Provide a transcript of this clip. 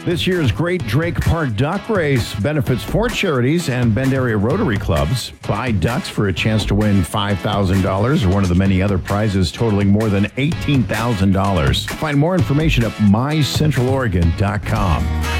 This year's Great Drake Park Duck Race benefits 4 charities and Bend Area Rotary Clubs. Buy ducks for a chance to win $5,000 or one of the many other prizes totaling more than $18,000. Find more information at mycentraloregon.com.